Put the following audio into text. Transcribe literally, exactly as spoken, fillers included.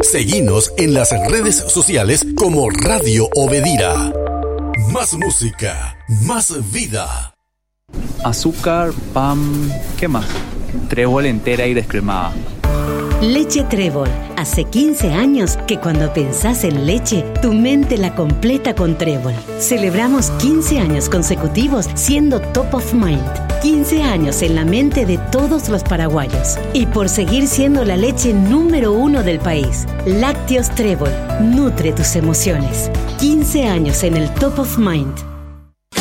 Seguinos en las redes sociales como Radio Obedira. Más música, más vida. Azúcar, pan, ¿qué más? Trébol entera y descremada. Leche Trébol. Hace quince años que cuando pensás en leche, tu mente la completa con Trébol. Celebramos quince años consecutivos siendo top of mind. quince años en la mente de todos los paraguayos. Y por seguir siendo la leche número uno del país. Lácteos Trébol. Nutre tus emociones. quince años en el top of mind.